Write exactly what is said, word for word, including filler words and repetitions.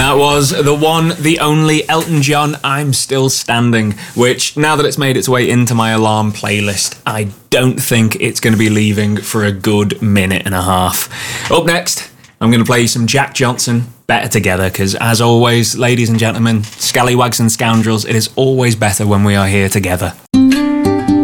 that was the one, the only Elton John, I'm Still Standing, which, now that it's made its way into my alarm playlist, I don't think it's going to be leaving for a good minute and a half. Up next, I'm going to play you some Jack Johnson, Better Together, because as always, ladies and gentlemen, scallywags and scoundrels, it is always better when we are here together.